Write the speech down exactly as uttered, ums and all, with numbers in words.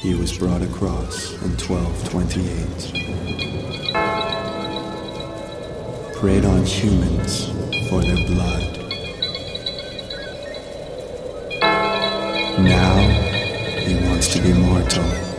He was brought across in twelve twenty-eight. Preyed on humans for their blood. Now he wants to be mortal.